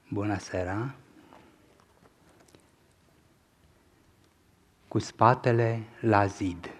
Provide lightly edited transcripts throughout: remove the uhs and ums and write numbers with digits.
Bună seara! Cu spatele la zid.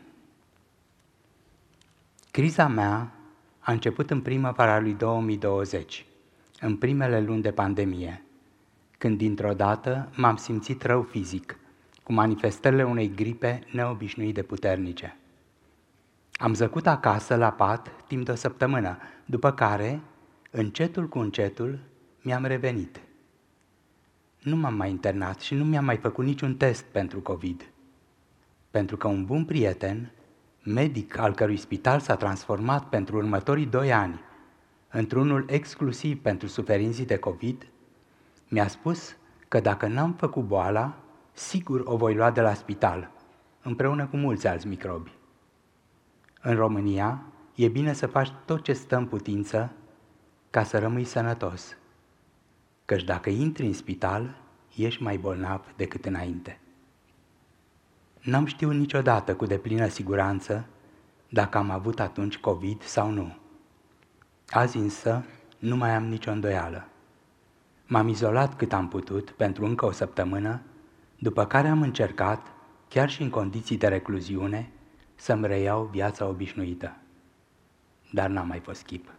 Criza mea a început în primăvara lui 2020, în primele luni de pandemie, când dintr-o dată m-am simțit rău fizic, cu manifestările unei gripe neobișnuit de puternice. Am zăcut acasă la pat timp de o săptămână, după care, încetul cu încetul, mi-am revenit. Nu m-am mai internat și nu mi-am mai făcut niciun test pentru COVID, pentru că un bun prieten, medic al cărui spital s-a transformat pentru următorii 2 ani într-unul exclusiv pentru suferinții de COVID, mi-a spus că dacă n-am făcut boala, sigur o voi lua de la spital, împreună cu mulți alți microbi. În România e bine să faci tot ce stă în putință ca să rămâi sănătos, căci dacă intri în spital, ești mai bolnav decât înainte. N-am știut niciodată cu deplină siguranță dacă am avut atunci COVID sau nu. Azi însă nu mai am nicio îndoială. M-am izolat cât am putut pentru încă o săptămână, după care am încercat, chiar și în condiții de recluziune, să-mi reiau viața obișnuită. Dar n-a mai fost chip.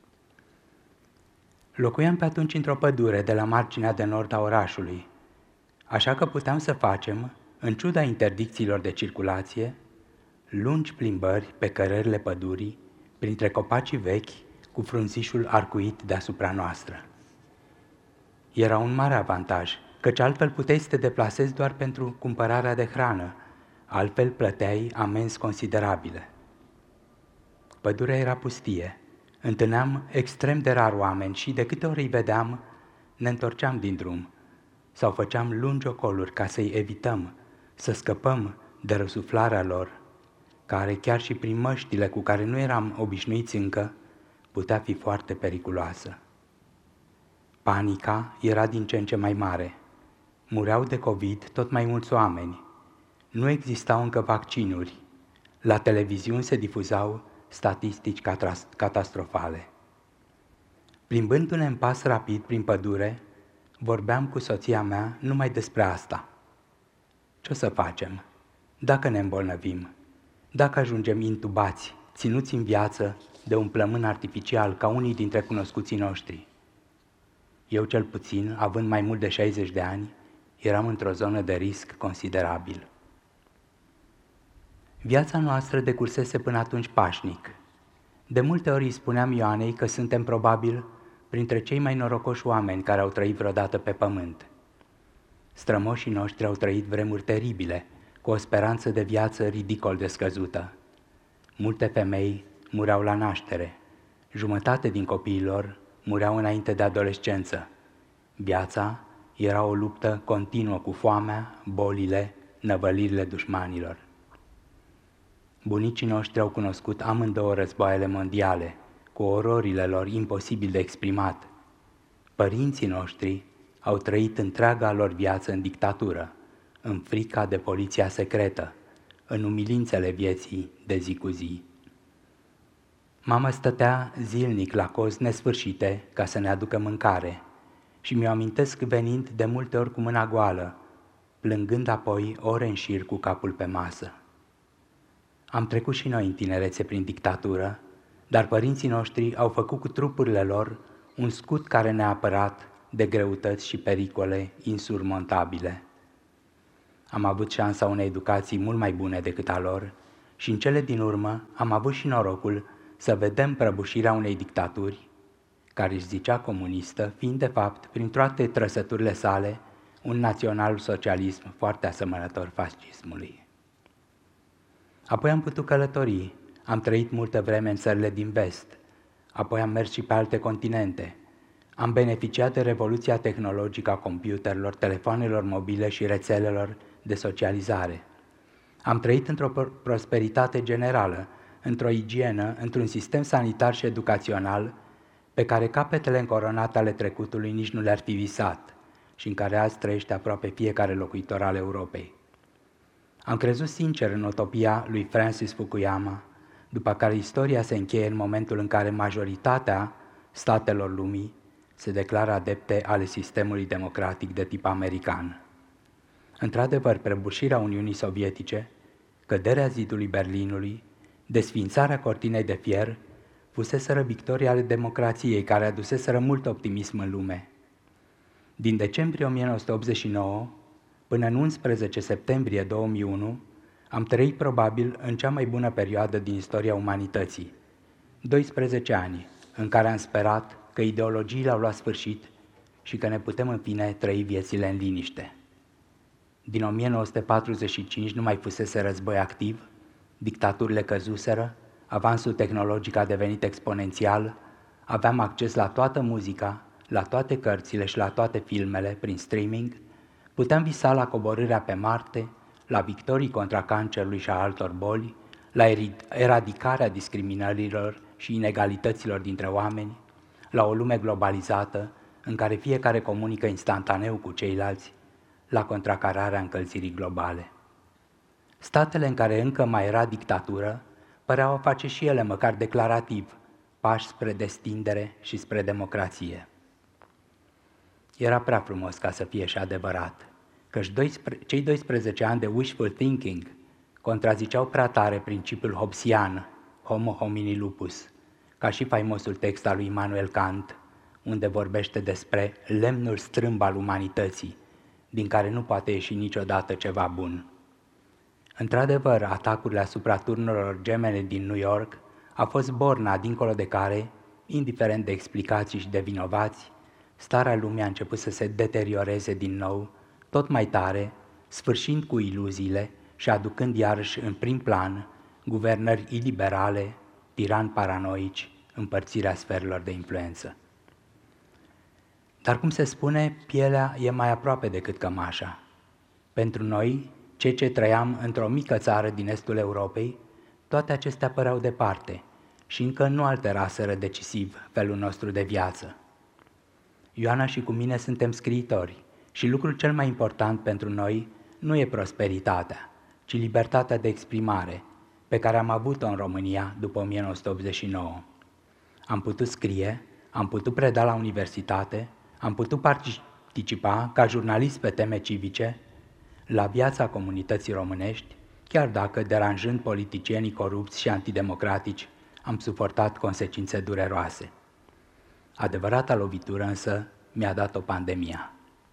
Locuiam pe atunci într-o pădure de la marginea de nord a orașului, așa că puteam să facem, în ciuda interdicțiilor de circulație, lungi plimbări pe cărările pădurii, printre copacii vechi, cu frunzișul arcuit deasupra noastră. Era un mare avantaj, căci altfel puteai să te deplasezi doar pentru cumpărarea de hrană, altfel plăteai amenzi considerabile. Pădurea era pustie, întâlneam extrem de rar oameni și de câte ori îi vedeam, ne întorceam din drum sau făceam lungi ocoluri ca să-i evităm, să scăpăm de răsuflarea lor, care chiar și prin măștile cu care nu eram obișnuiți încă, putea fi foarte periculoasă. Panica era din ce în ce mai mare. Mureau de COVID tot mai mulți oameni. Nu existau încă vaccinuri. La televiziuni se difuzau statistici catastrofale. Plimbându-ne în pas rapid prin pădure, vorbeam cu soția mea numai despre asta. Ce o să facem? Dacă ne îmbolnăvim? Dacă ajungem intubați, ținuți în viață de un plămân artificial ca unii dintre cunoscuții noștri? Eu cel puțin, având mai mult de 60 de ani, eram într-o zonă de risc considerabil. Viața noastră decursese până atunci pașnic. De multe ori îi spuneam Ioanei că suntem probabil printre cei mai norocoși oameni care au trăit vreodată pe pământ. Strămoșii noștri au trăit vremuri teribile, cu o speranță de viață ridicol de scăzută. Multe femei mureau la naștere, jumătate din copiilor mureau înainte de adolescență. Viața era o luptă continuă cu foamea, bolile, năvălirile dușmanilor. Bunicii noștri au cunoscut amândouă războaiele mondiale, cu ororile lor imposibil de exprimat. Părinții noștri au trăit întreaga lor viață în dictatură, în frica de poliția secretă, în umilințele vieții de zi cu zi. Mama stătea zilnic la cozi nesfârșite ca să ne aducă mâncare și mi-o amintesc venind de multe ori cu mâna goală, plângând apoi ore în șir cu capul pe masă. Am trecut și noi în tinerețe prin dictatură, dar părinții noștri au făcut cu trupurile lor un scut care ne-a apărat de greutăți și pericole insurmontabile. Am avut șansa unei educații mult mai bune decât a lor și în cele din urmă am avut și norocul să vedem prăbușirea unei dictaturi, care își zicea comunistă, fiind de fapt, prin toate trăsăturile sale, un național-socialism foarte asemănător fascismului. Apoi am putut călători, am trăit multă vreme în țările din vest, apoi am mers și pe alte continente. Am beneficiat de revoluția tehnologică a computerelor, telefoanelor mobile și rețelelor de socializare. Am trăit într-o prosperitate generală, într-o igienă, într-un sistem sanitar și educațional pe care capetele încoronate ale trecutului nici nu le-ar fi visat și în care azi trăiește aproape fiecare locuitor al Europei. Am crezut sincer în utopia lui Francis Fukuyama, după care istoria se încheie în momentul în care majoritatea statelor lumii se declară adepte ale sistemului democratic de tip american. Într-adevăr, prăbușirea Uniunii Sovietice, căderea zidului Berlinului, desființarea cortinei de fier, fuseseră victorii ale democrației care aduseseră mult optimism în lume. Din decembrie 1989 până în 11 septembrie 2001 am trăit probabil în cea mai bună perioadă din istoria umanității. 12 ani în care am sperat că ideologiile au luat sfârșit și că ne putem în fine trăi viețile în liniște. Din 1945 nu mai fusese război activ, dictaturile căzuseră, avansul tehnologic a devenit exponențial, aveam acces la toată muzica, la toate cărțile și la toate filmele prin streaming, puteam visa la coborârea pe Marte, la victorii contra cancerului și a altor boli, la eradicarea discriminărilor și inegalităților dintre oameni, la o lume globalizată în care fiecare comunică instantaneu cu ceilalți, la contracararea încălzirii globale. Statele în care încă mai era dictatură păreau a face și ele, măcar declarativ, pași spre destindere și spre democrație. Era prea frumos ca să fie și adevărat, căci cei 12 ani de wishful thinking contraziceau prea tare principiul hobbesian, homo homini lupus, ca și faimosul text al lui Immanuel Kant, unde vorbește despre lemnul strâmb al umanității, din care nu poate ieși niciodată ceva bun. Într-adevăr, atacurile asupra turnurilor gemene din New York a fost borna dincolo de care, indiferent de explicații și de vinovați, starea lumii a început să se deterioreze din nou, tot mai tare, sfârșind cu iluziile și aducând iarăși în prim plan guvernări iliberale, tirani paranoici, împărțirea sferelor de influență. Dar cum se spune, pielea e mai aproape decât cămașa. Pentru noi, cei ce trăiam într-o mică țară din estul Europei, toate acestea păreau departe și încă nu alteraseră decisiv felul nostru de viață. Ioana și cu mine suntem scriitori și lucrul cel mai important pentru noi nu e prosperitatea, ci libertatea de exprimare, pe care am avut-o în România după 1989. Am putut scrie, am putut preda la universitate, am putut participa ca jurnalist pe teme civice la viața comunității românești, chiar dacă, deranjând politicienii corupți și antidemocratici, am suportat consecințe dureroase. Adevărata lovitură însă mi-a dat-o pandemia.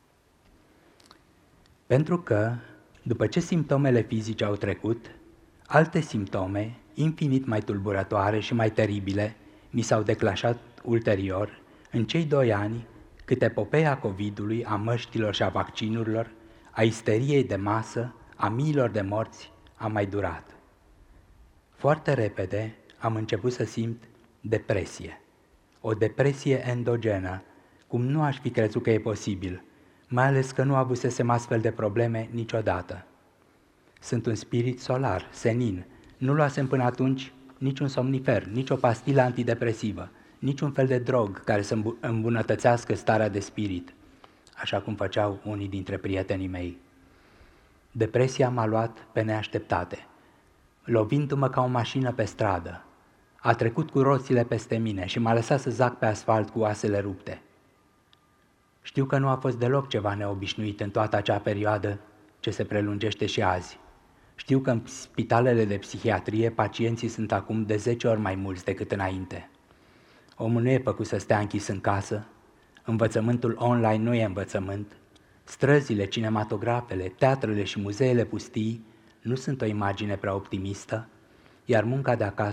Pentru că, după ce simptomele fizice au trecut, alte simptome, infinit mai tulburătoare și mai teribile, mi s-au declanșat ulterior, în cei 2 ani, cât epopeea COVID-ului, a măștilor și a vaccinurilor, a isteriei de masă, a miilor de morți, a mai durat. Foarte repede am început să simt depresie. O depresie endogenă, cum nu aș fi crezut că e posibil, mai ales că nu avusesem astfel de probleme niciodată. Sunt un spirit solar, senin, nu luasem până atunci niciun somnifer, nici o pastilă antidepresivă, niciun fel de drog care să îmbunătățească starea de spirit, așa cum făceau unii dintre prietenii mei. Depresia m-a luat pe neașteptate, lovindu-mă ca o mașină pe stradă. A trecut cu roțile peste mine și m-a lăsat să zac pe asfalt cu oasele rupte. Știu că nu a fost deloc ceva neobișnuit în toată acea perioadă ce se prelungește și azi. Știu că în spitalele de psihiatrie pacienții sunt acum de 10 ori mai mulți decât înainte. Omul nu e făcut să stea închis în casă, învățământul online nu e învățământ, străzile, cinematografele, teatrele și muzeele pustii nu sunt o imagine prea optimistă, iar munca de acasă